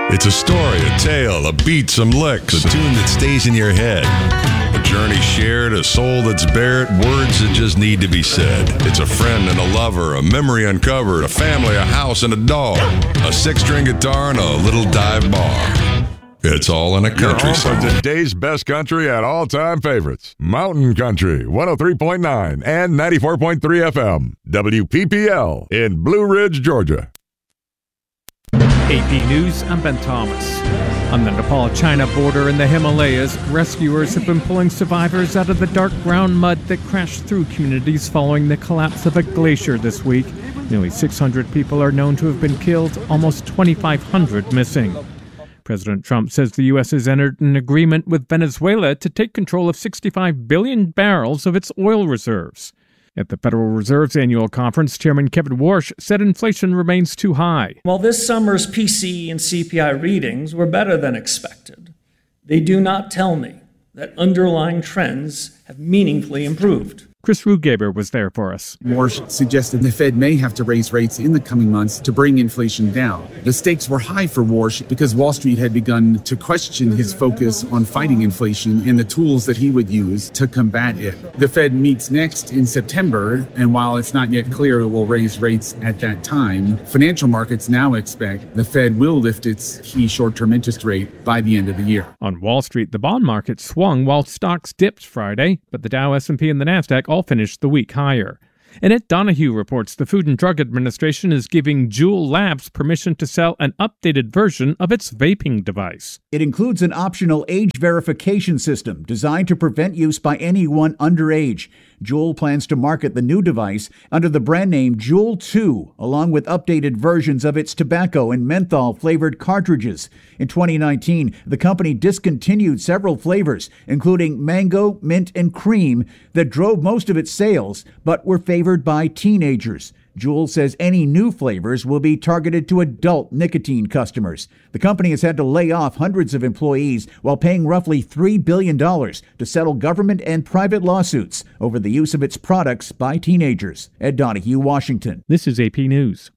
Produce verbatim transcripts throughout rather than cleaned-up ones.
It's a story, a tale, a beat, some licks, a tune that stays in your head. A journey shared, a soul that's bared, words that just need to be said. It's a friend and a lover, a memory uncovered, a family, a house, and a dog, a six-string guitar, and a little dive bar. It's all in a country song. For today's best country and all-time favorites. Mountain Country, one oh three point nine and ninety-four point three F M. W P P L in Blue Ridge, Georgia. A P News, I'm Ben Thomas. On the Nepal-China border in the Himalayas, rescuers have been pulling survivors out of the dark brown mud that crashed through communities following the collapse of a glacier this week. Nearly six hundred people are known to have been killed, almost twenty-five hundred missing. President Trump says the U S has entered an agreement with Venezuela to take control of sixty-five billion barrels of its oil reserves. At the Federal Reserve's annual conference, Chairman Kevin Warsh said inflation remains too high. While this summer's P C E and C P I readings were better than expected, they do not tell me that underlying trends have meaningfully improved. Chris Rugaber was there for us. Warsh suggested the Fed may have to raise rates in the coming months to bring inflation down. The stakes were high for Warsh because Wall Street had begun to question his focus on fighting inflation and the tools that he would use to combat it. The Fed meets next in September, and while it's not yet clear it will raise rates at that time, financial markets now expect the Fed will lift its key short-term interest rate by the end of the year. On Wall Street, the bond market swung while stocks dipped Friday, but the Dow, S and P, and the Nasdaq all finished the week higher. Annette Donahue reports the Food and Drug Administration is giving Juul Labs permission to sell an updated version of its vaping device. It includes an optional age verification system designed to prevent use by anyone underage. Juul plans to market the new device under the brand name Juul two, along with updated versions of its tobacco and menthol-flavored cartridges. In twenty nineteen, the company discontinued several flavors, including mango, mint, and cream, that drove most of its sales, but were favored by teenagers. Juul says any new flavors will be targeted to adult nicotine customers. The company has had to lay off hundreds of employees while paying roughly three billion dollars to settle government and private lawsuits over the use of its products by teenagers. Ed Donahue, Washington. This is A P News.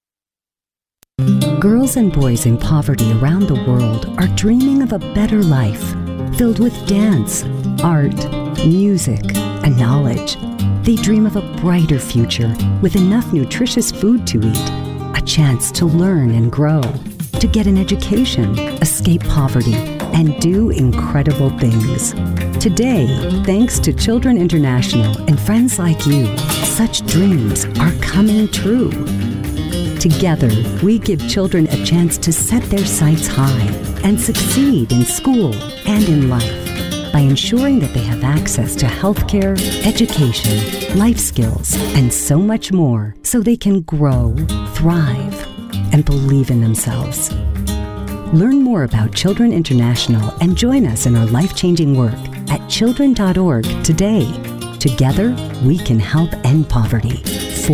Girls and boys in poverty around the world are dreaming of a better life, filled with dance, art, music, and knowledge. They dream of a brighter future with enough nutritious food to eat, a chance to learn and grow, to get an education, escape poverty, and do incredible things. Today, thanks to Children International and friends like you, such dreams are coming true. Together, we give children a chance to set their sights high and succeed in school and in life, by ensuring that they have access to healthcare, education, life skills, and so much more, so they can grow, thrive, and believe in themselves. Learn more about Children International and join us in our life-changing work at children dot org today. Together, we can help end poverty.